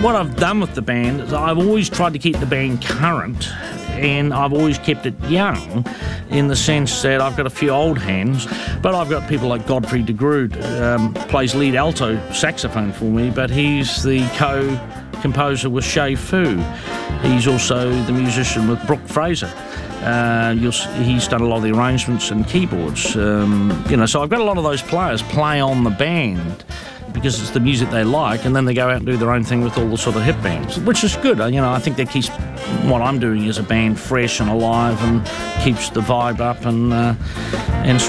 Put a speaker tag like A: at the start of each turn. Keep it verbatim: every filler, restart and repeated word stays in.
A: what I've done with the band is I've always tried to keep the band current, and I've always kept it young in the sense that I've got a few old hands, but I've got people like Godfrey de Groot, um, plays lead alto saxophone for me, but he's the co-composer with Shay Fu. He's also the musician with Brooke Fraser. Uh, you'll, he's done a lot of the arrangements and keyboards. Um, you know, so I've got a lot of those players play on the band because it's the music they like, and then they go out and do their own thing with all the sort of hit bands, which is good. You know, I think that keeps what I'm doing as a band fresh and alive and keeps the vibe up and uh, and